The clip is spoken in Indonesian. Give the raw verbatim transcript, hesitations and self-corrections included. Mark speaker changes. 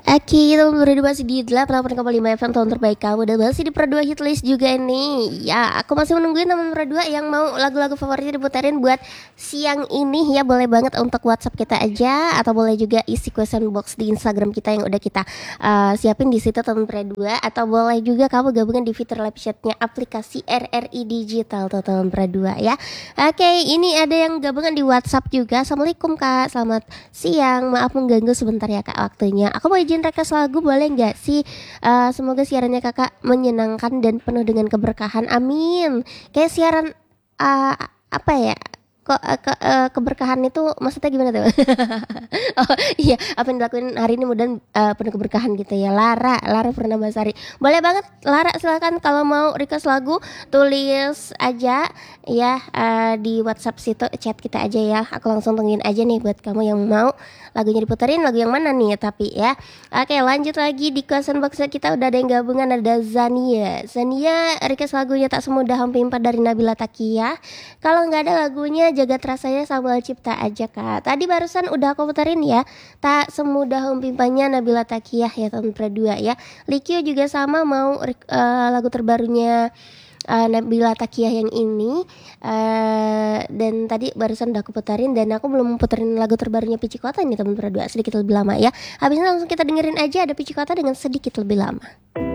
Speaker 1: Oke, kita berdua masih di delapan puluh delapan koma lima F M tahun terbaik kamu. Dan masih di Pro dua Hitlist juga ini. Ya, aku masih menungguin teman Pro dua yang mau lagu-lagu favoritnya diputarin buat siang ini. Ya, boleh banget untuk WhatsApp kita aja, atau boleh juga isi question box di Instagram kita yang udah kita uh, siapin di situ teman Pro dua. Atau boleh juga kamu gabungin di fitur live chatnya aplikasi R R I Digital tuh teman Pro dua ya. Oke, ini ada yang gabungan di WhatsApp juga. Assalamualaikum Kak, selamat siang. Maaf mengganggu sebentar ya Kak waktunya. Aku mau izin request lagu boleh nggak sih? Uh, semoga siarannya kakak menyenangkan dan penuh dengan keberkahan. Amin. Kayak siaran uh, apa ya? Kok uh, ke, uh, keberkahan itu maksudnya gimana tuh? Oh iya, apa yang dilakuin hari ini mudah uh, penuh keberkahan gitu ya. Lara, Lara Purnamasari. Boleh banget Lara, silakan kalau mau request lagu tulis aja ya uh, di WhatsApp situ, chat kita aja ya. Aku langsung tungguin aja nih buat kamu yang mau lagunya diputerin, lagu yang mana nih tapi ya. Oke, lanjut lagi di question box kita udah ada yang gabungan, ada Zania. Zania request lagunya Tak Semudah Hampimpa dari Nabila Takiyah. Kalau nggak ada lagunya Jagat Rasanya Sambal Cipta aja Kak. Tadi barusan udah aku puterin ya, Tak Semudah Hampimpannya Nabila Takiyah ya tahun dua ya. Likio juga sama mau uh, lagu terbarunya Uh, Nabila Takiyah yang ini uh, dan tadi barusan udah aku putarin, dan aku belum puterin lagu terbarunya Pici Kota ini teman berdua, sedikit lebih lama ya. Habisnya langsung kita dengerin aja, ada Pici Kota dengan Sedikit Lebih Lama.